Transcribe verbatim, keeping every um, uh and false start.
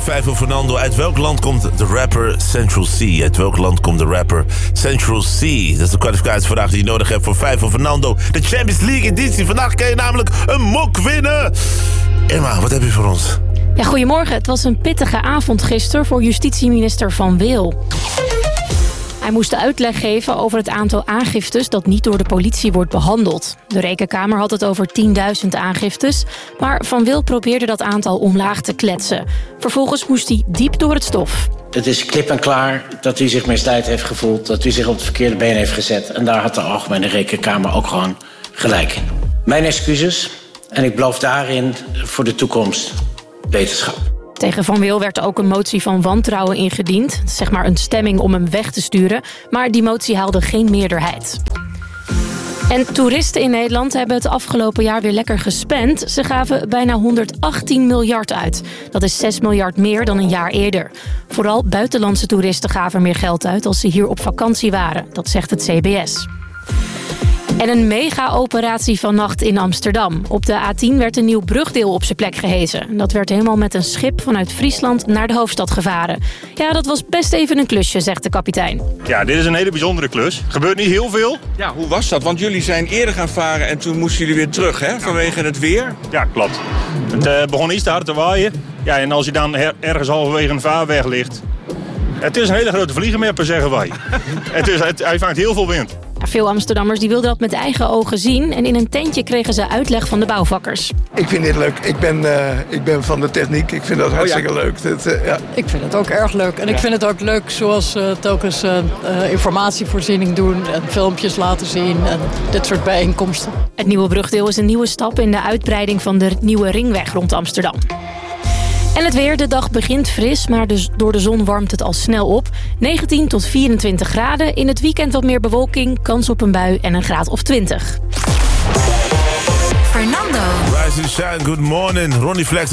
vijf voor Fernando. Uit welk land komt de rapper Central C? Uit welk land komt de rapper Central C? Dat is de kwalificatievraag die je nodig hebt voor vijf voor Fernando. De Champions League editie. Vandaag kan je namelijk een mok winnen. Emma, wat heb je voor ons? Ja, goedemorgen. Het was een pittige avond gisteren voor justitieminister Van Wil. Hij moest uitleg geven over het aantal aangiftes dat niet door de politie wordt behandeld. De Rekenkamer had het over tienduizend aangiftes, maar Van Wil probeerde dat aantal omlaag te kletsen. Vervolgens moest hij diep door het stof. Het is klip en klaar dat u zich misleid heeft gevoeld, dat u zich op het verkeerde been heeft gezet. En daar had de Algemene Rekenkamer ook gewoon gelijk in. Mijn excuses en ik beloof daarin voor de toekomst beterschap. Tegen Van Wil werd ook een motie van wantrouwen ingediend. Zeg maar een stemming om hem weg te sturen. Maar die motie haalde geen meerderheid. En toeristen in Nederland hebben het afgelopen jaar weer lekker gespend. Ze gaven bijna honderdachttien miljard uit. Dat is zes miljard meer dan een jaar eerder. Vooral buitenlandse toeristen gaven meer geld uit als ze hier op vakantie waren. Dat zegt het C B S. En een mega-operatie vannacht in Amsterdam. Op de A tien werd een nieuw brugdeel op zijn plek gehezen. Dat werd helemaal met een schip vanuit Friesland naar de hoofdstad gevaren. Ja, dat was best even een klusje, zegt de kapitein. Ja, dit is een hele bijzondere klus. Gebeurt niet heel veel. Ja, hoe was dat? Want jullie zijn eerder gaan varen en toen moesten jullie weer terug, hè? Vanwege het weer? Ja, klopt. Het uh, begon iets te hard te waaien. Ja, en als je dan her- ergens halverwege een vaarweg ligt... Het is een hele grote vliegenmapper, zeggen wij. het is, het, hij vangt heel veel wind. Veel Amsterdammers die wilden dat met eigen ogen zien. En in een tentje kregen ze uitleg van de bouwvakkers. Ik vind dit leuk. Ik ben, uh, ik ben van de techniek. Ik vind dat hartstikke oh ja. leuk. Dat, uh, ja. Ik vind het ook erg leuk. En ja. ik vind het ook leuk zoals uh, telkens uh, uh, informatievoorziening doen. En filmpjes laten zien. En dit soort bijeenkomsten. Het nieuwe brugdeel is een nieuwe stap in de uitbreiding van de nieuwe ringweg rond Amsterdam. En het weer, de dag begint fris, maar dus door de zon warmt het al snel op. negentien tot vierentwintig graden. In het weekend wat meer bewolking, kans op een bui en een graad of twintig. Fernando. Rise and shine, good morning. Ronnie Flex.